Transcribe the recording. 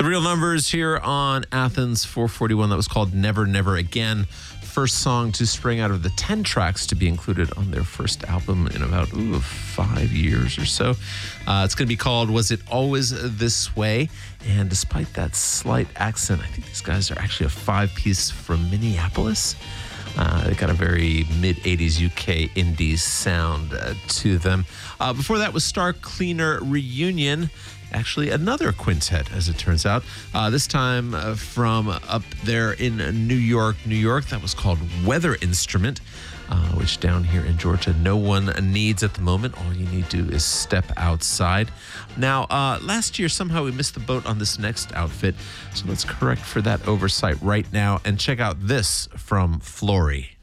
Real Numbers here on Athens 441. That was called Never Never Again. First song to spring out of the 10 tracks to be included on their first album in about 5 years or so. It's going to be called Was It Always This Way? And despite that slight accent, I think these guys are actually a 5-piece from Minneapolis. They got a very mid-'80s UK indie sound to them. Before that was Star Cleaner Reunion. Actually, another quintet, as it turns out. This time from up there in New York. That was called Weather Instrument, which down here in Georgia, no one needs at the moment. All you need to do is step outside. Now, last year, somehow we missed the boat on this next outfit. So let's correct for that oversight right now and check out this from Flory.